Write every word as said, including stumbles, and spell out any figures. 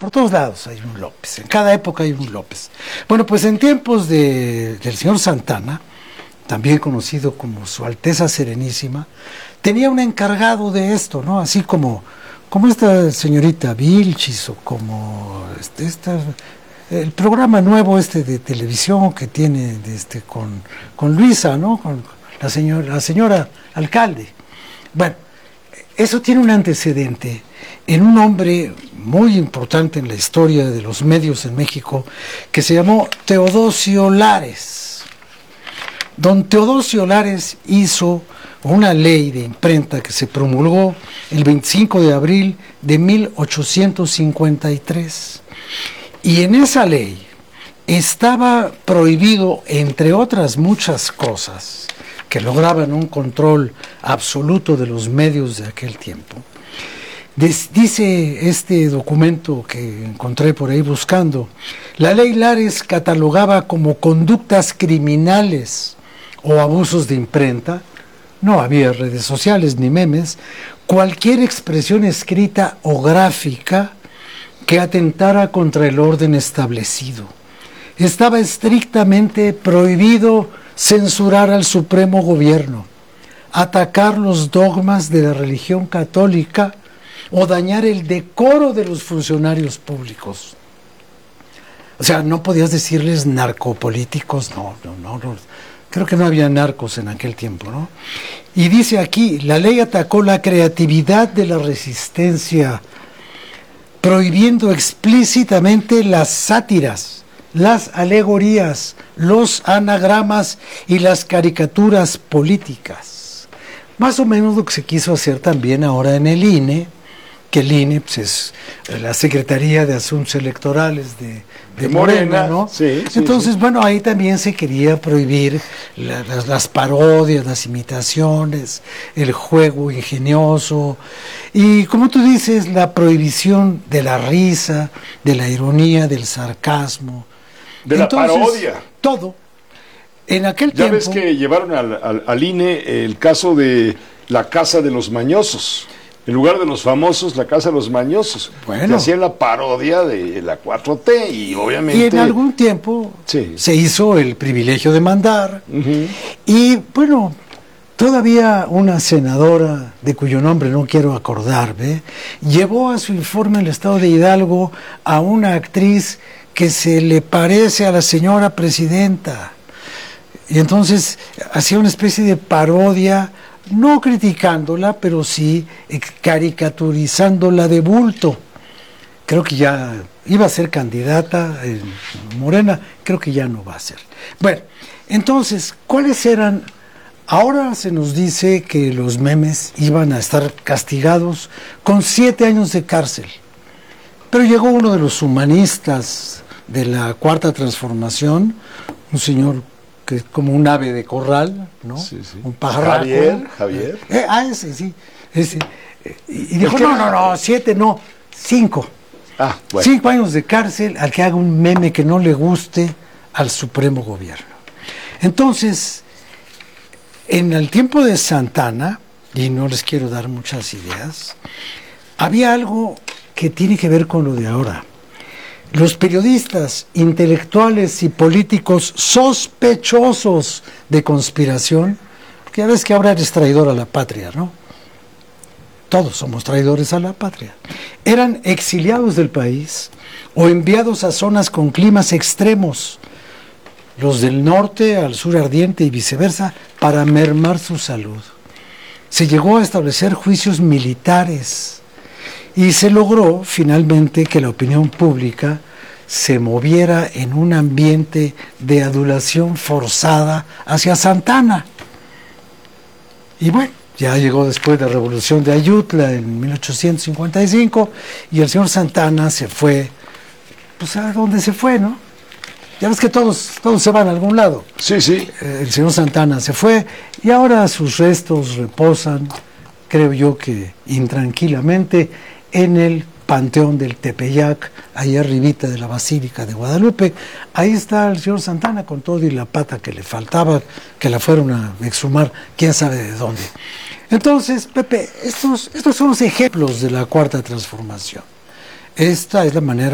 por todos lados hay un López, en cada época hay un López. Bueno, pues en tiempos de, del señor Santana, también conocido como Su Alteza Serenísima, tenía un encargado de esto, ¿no? Así como, como esta señorita Vilchis, o como este, esta, el programa nuevo este de televisión que tiene este, con, con Luisa, ¿no? Con la señora, la señora alcalde. Bueno, eso tiene un antecedente en un hombre muy importante en la historia de los medios en México, que se llamó Teodosio Lares. Don Teodosio Lares hizo una ley de imprenta que se promulgó el veinticinco de abril de mil ochocientos cincuenta y tres. Y en esa ley estaba prohibido, entre otras muchas cosas, que lograban un control absoluto de los medios de aquel tiempo. Des, dice este documento que encontré por ahí buscando, la ley Lares catalogaba como conductas criminales o abusos de imprenta, no había redes sociales ni memes, cualquier expresión escrita o gráfica que atentara contra el orden establecido. Estaba estrictamente prohibido censurar al Supremo Gobierno, atacar los dogmas de la religión católica o dañar el decoro de los funcionarios públicos. O sea, no podías decirles narcopolíticos, no, no, no, no. Creo que no había narcos en aquel tiempo, ¿no? Y dice aquí, la ley atacó la creatividad de la resistencia, prohibiendo explícitamente las sátiras, las alegorías, los anagramas y las caricaturas políticas. Más o menos lo que se quiso hacer también ahora en el I N E, que el I N E pues, es la Secretaría de Asuntos Electorales de, de Morena, Morena, ¿no? Sí, sí, Entonces, sí. bueno, ahí también se quería prohibir la, las, las parodias, las imitaciones, el juego ingenioso, y como tú dices, la prohibición de la risa, de la ironía, del sarcasmo. De Entonces, la parodia. Todo. En aquel ya tiempo... ves que llevaron al, al, al I N E el caso de la Casa de los Mañosos. En lugar de los famosos, la Casa de los Mañosos. Bueno. Que hacían la parodia de la cuatro T y obviamente... Y en algún tiempo sí. se hizo el privilegio de mandar. Uh-huh. Y bueno, todavía una senadora, de cuyo nombre no quiero acordarme, llevó a su informe el estado de Hidalgo a una actriz que se le parece a la señora presidenta. Y entonces hacía una especie de parodia, no criticándola, pero sí caricaturizándola de bulto. Creo que ya iba a ser candidata en Morena, creo que ya no va a ser. Bueno, entonces, ¿cuáles eran? Ahora se nos dice que los memes iban a estar castigados con siete años de cárcel. Pero llegó uno de los humanistas de la Cuarta Transformación, un señor que es como un ave de corral, ¿no? Sí, sí. Un pajarraco. Javier, Javier. Eh, ah, ese, sí. Ese. Y, y dijo, no, no, no, siete, no, cinco. Ah, bueno. Cinco años de cárcel al que haga un meme que no le guste al Supremo Gobierno. Entonces, en el tiempo de Santana, y no les quiero dar muchas ideas, había algo que tiene que ver con lo de ahora. Los periodistas, intelectuales y políticos sospechosos de conspiración, porque ya ves que ahora eres traidor a la patria, ¿no? Todos somos traidores a la patria. Eran exiliados del país o enviados a zonas con climas extremos, los del norte al sur ardiente y viceversa, para mermar su salud. Se llegó a establecer juicios militares y se logró finalmente que la opinión pública se moviera en un ambiente de adulación forzada hacia Santana. Y bueno, ya llegó después de la Revolución de Ayutla en mil ochocientos cincuenta y cinco y el señor Santana se fue, pues a dónde se fue, ¿no? Ya ves que todos, todos se van a algún lado. Sí, sí. El señor Santana se fue y ahora sus restos reposan, creo yo que intranquilamente, en el Panteón del Tepeyac, ahí arribita de la Basílica de Guadalupe. Ahí está el señor Santana con todo y la pata que le faltaba, que la fueron a exhumar, quién sabe de dónde. Entonces, Pepe, estos, estos son los ejemplos de la Cuarta Transformación. Esta es la manera